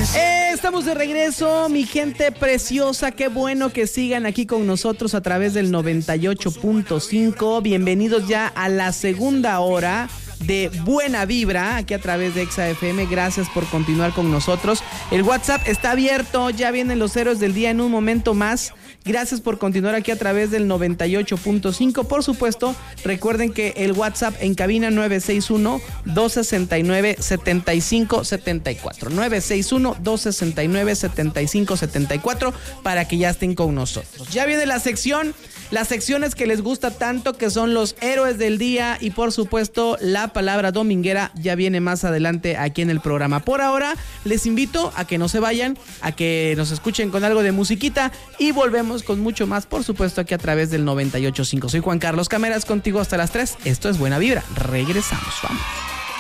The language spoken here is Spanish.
Estamos de regreso, mi gente preciosa. Qué bueno que sigan aquí con nosotros a través del 98.5. Bienvenidos ya a la segunda hora de Buena Vibra, aquí a través de Exa FM. Gracias por continuar con nosotros. El WhatsApp está abierto, ya vienen los héroes del día en un momento más. Gracias por continuar aquí a través del 98.5. Por supuesto, recuerden que el WhatsApp en cabina 961-269-7574. 961-269-7574 para que ya estén con nosotros. Ya viene la sección, las secciones que les gusta tanto, que son los héroes del día, y por supuesto la palabra dominguera ya viene más adelante aquí en el programa. Por ahora les invito a que no se vayan, a que nos escuchen con algo de musiquita y volvemos con mucho más, por supuesto, aquí a través del 98.5. Soy Juan Carlos Cameras, contigo hasta las 3. Esto es Buena Vibra. Regresamos, vamos.